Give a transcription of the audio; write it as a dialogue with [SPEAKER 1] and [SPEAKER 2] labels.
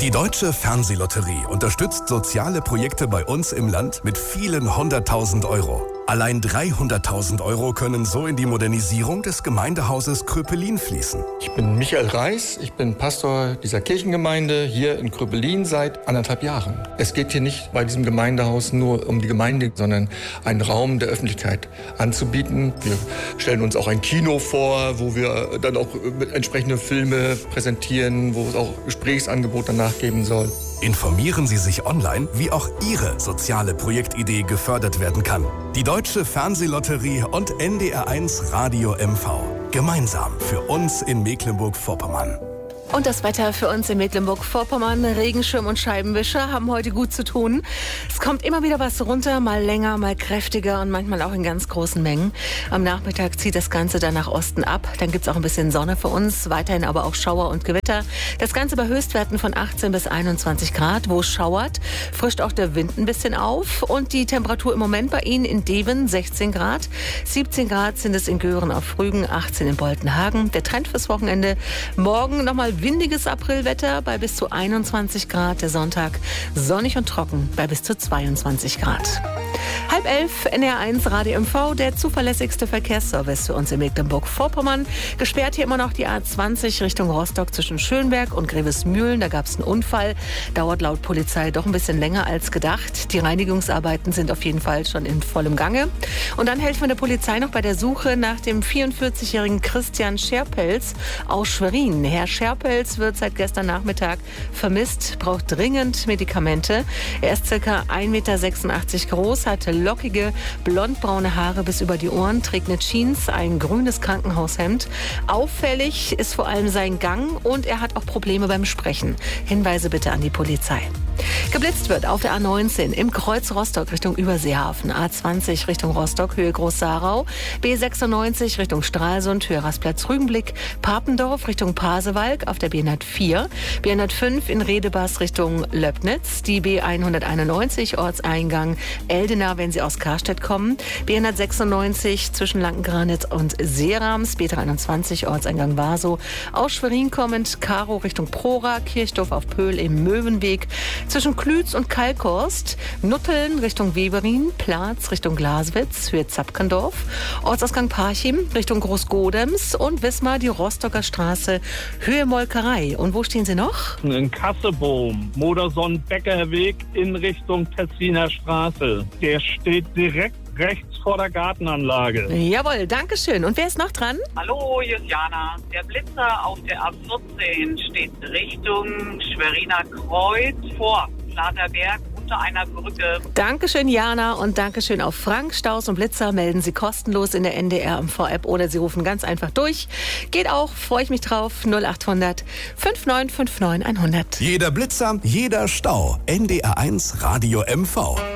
[SPEAKER 1] Die Deutsche Fernsehlotterie unterstützt soziale Projekte bei uns im Land mit vielen 100.000 Euro. Allein 300.000 Euro können so in die Modernisierung des Gemeindehauses Kröpelin fließen.
[SPEAKER 2] Ich bin Michael Reis, ich bin Pastor dieser Kirchengemeinde hier in Kröpelin seit 1,5 Jahren. Es geht hier nicht bei diesem Gemeindehaus nur um die Gemeinde, sondern einen Raum der Öffentlichkeit anzubieten. Wir stellen uns auch ein Kino vor, wo wir dann auch entsprechende Filme präsentieren, wo es auch Gesprächsangebote danach geben soll.
[SPEAKER 1] Informieren Sie sich online, wie auch Ihre soziale Projektidee gefördert werden kann. Die Deutsche Fernsehlotterie und NDR1 Radio MV. Gemeinsam für uns in Mecklenburg-Vorpommern.
[SPEAKER 3] Und das Wetter für uns in Mecklenburg-Vorpommern, Regenschirm und Scheibenwischer haben heute gut zu tun. Es kommt immer wieder was runter, mal länger, mal kräftiger und manchmal auch in ganz großen Mengen. Am Nachmittag zieht das Ganze dann nach Osten ab. Dann gibt es auch ein bisschen Sonne für uns, weiterhin aber auch Schauer und Gewitter. Das Ganze bei Höchstwerten von 18 bis 21 Grad. Wo es schauert, frischt auch der Wind ein bisschen auf. Und die Temperatur im Moment bei Ihnen in Deven 16 Grad. 17 Grad sind es in Göhren auf Rügen, 18 in Boltenhagen. Der Trend fürs Wochenende: morgen nochmal windiges Aprilwetter bei bis zu 21 Grad. Der Sonntag sonnig und trocken bei bis zu 22 Grad. 10:30, NDR1 Radio MV, der zuverlässigste Verkehrsservice für uns in Mecklenburg-Vorpommern. Gesperrt hier immer noch die A20 Richtung Rostock zwischen Schönberg und Grevesmühlen. Da gab es einen Unfall. Dauert laut Polizei doch ein bisschen länger als gedacht. Die Reinigungsarbeiten sind auf jeden Fall schon in vollem Gange. Und dann helfen wir der Polizei noch bei der Suche nach dem 44-jährigen Christian Scherpels aus Schwerin. Herr Scherpels wird seit gestern Nachmittag vermisst, braucht dringend Medikamente. Er ist ca. 1,86 Meter groß, hat lockige, blondbraune Haare bis über die Ohren, trägt eine Jeans, ein grünes Krankenhaushemd. Auffällig ist vor allem sein Gang und er hat auch Probleme beim Sprechen. Hinweise bitte an die Polizei. Geblitzt wird auf der A19 im Kreuz Rostock Richtung Überseehafen, A20 Richtung Rostock, Höhe Groß-Sarau, B96 Richtung Stralsund, Höhe Rastplatz-Rügenblick, Papendorf Richtung Pasewalk auf der B104, B105 in Redebas Richtung Löbnitz, die B191 Ortseingang Eldena, wenn Sie aus Karstedt kommen, B196 zwischen Lankengranitz und Seerams, B321 Ortseingang Warsow, aus Schwerin kommend Karo Richtung Prora, Kirchdorf auf Pöhl im Möwenweg, zwischen Klütz und Kalkhorst, Nutteln Richtung Weberin, Platz Richtung Glaswitz, Höhe Zapkendorf, Ortsausgang Parchim Richtung Großgodems und Wismar die Rostocker Straße, Höhe Molkerei. Und wo stehen Sie noch?
[SPEAKER 4] In Kassebohm, Modersohn-Becker-Weg in Richtung Tessiner Straße. Der steht direkt rechts vor der Gartenanlage.
[SPEAKER 3] Jawohl, danke schön. Und wer ist noch dran?
[SPEAKER 5] Hallo, hier ist Jana. Der Blitzer auf der A14 steht Richtung Schweriner Kreuz vor Flaterberg unter einer Brücke.
[SPEAKER 3] Dankeschön, Jana, und Dankeschön auf Frank. Staus und Blitzer melden Sie kostenlos in der NDR MV-App oder Sie rufen ganz einfach durch. Geht auch, freue ich mich drauf, 0800 5959 100.
[SPEAKER 1] Jeder Blitzer, jeder Stau. NDR1 Radio MV.